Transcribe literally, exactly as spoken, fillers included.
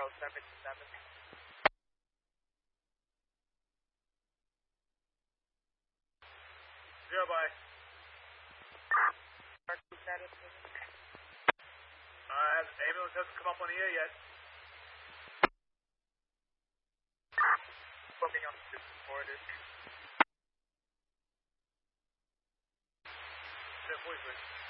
zero seven seven. Zero by. Emergency status. Uh, ambulance hasn't come up on the air yet. Focusing on the corridor. ten forty-six.